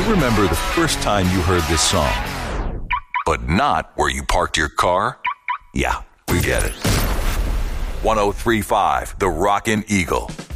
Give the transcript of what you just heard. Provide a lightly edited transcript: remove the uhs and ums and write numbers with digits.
you remember the first time you heard this song, but not where you parked your car? Yeah, we get it. 103.5 The Rockin' Eagle.